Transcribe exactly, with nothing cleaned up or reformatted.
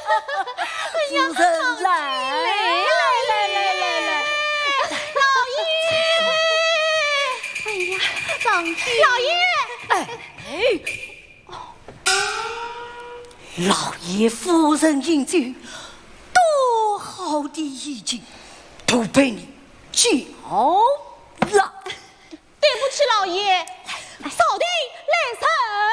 夫人来来来来来来， 老爷，哎呀，长弟，老爷， 哎哎，老爷夫人饮酒，多好的意境，都被你搅了。 对不起，老爷，扫地来神。